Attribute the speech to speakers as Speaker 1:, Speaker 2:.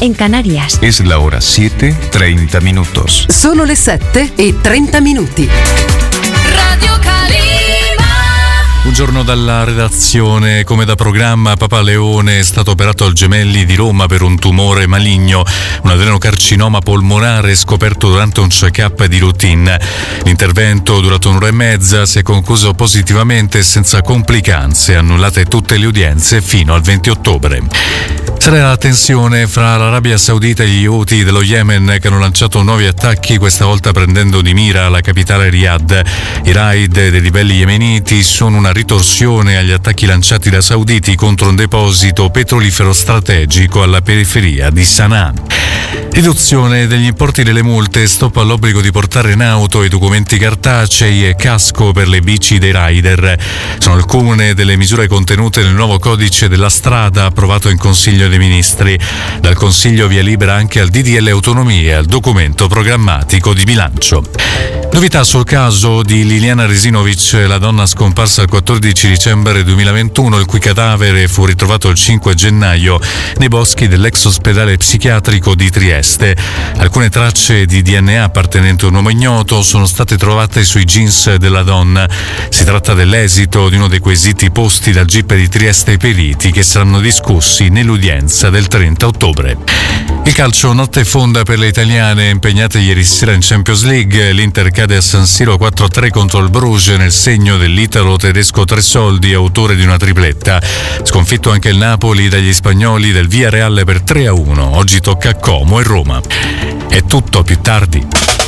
Speaker 1: en Canarias.
Speaker 2: Es la hora 7:30 minutos.
Speaker 3: Sono le 7:30.
Speaker 4: Radio Calima.
Speaker 5: Buongiorno dalla redazione. Come da programma, Papa Leone è stato operato al Gemelli di Roma per un tumore maligno, un adenocarcinoma polmonare scoperto durante un check-up di routine. L'intervento, durato un'ora e mezza, si è concluso positivamente e senza complicanze, annullate tutte le udienze fino al 20 ottobre. Sarà la tensione fra l'Arabia Saudita e gli Houthi dello Yemen, che hanno lanciato nuovi attacchi, questa volta prendendo di mira la capitale Riyadh. I raid dei ribelli yemeniti sono una ritorsione agli attacchi lanciati da sauditi contro un deposito petrolifero strategico alla periferia di Sana'a. Riduzione degli importi delle multe, stop all'obbligo di portare in auto i documenti cartacei e casco per le bici dei rider. Sono alcune delle misure contenute nel nuovo codice della strada approvato in Consiglio dei Ministri. Dal Consiglio via libera anche al DDL Autonomie e al documento programmatico di bilancio. Novità sul caso di Liliana Resinovic, la donna scomparsa il 14 dicembre 2021, il cui cadavere fu ritrovato il 5 gennaio nei boschi dell'ex ospedale psichiatrico di Trieste. Alcune tracce di DNA appartenenti a un uomo ignoto sono state trovate sui jeans della donna. Si tratta dell'esito di uno dei quesiti posti dal GIP di Trieste ai periti, che saranno discussi nell'udienza del 30 ottobre. Il calcio, notte fonda per le italiane impegnate ieri sera in Champions League. L'Inter cade a San Siro 4-3 contro il Bruges nel segno dell'italo tedesco Tresoldi, autore di una tripletta. Sconfitto anche il Napoli dagli spagnoli del Villarreal per 3-1. Oggi tocca a Como e Roma. È tutto, più tardi.